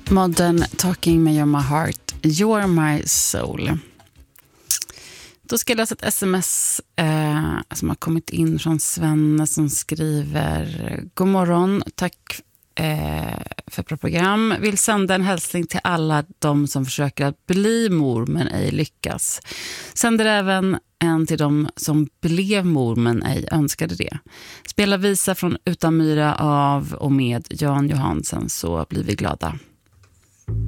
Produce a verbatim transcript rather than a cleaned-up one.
Modern Talking med You're My Heart, You're My Soul. Då ska jag läsa ett sms eh, som har kommit in från Svenne som skriver: God morgon, tack eh, för program. Vill sända en hälsning till alla de som försöker att bli mor men ej lyckas. Sänder även en till de som blev mor men ej önskade det. Spela visa från Utanmyra av och med Jan Johansen, så blir vi glada.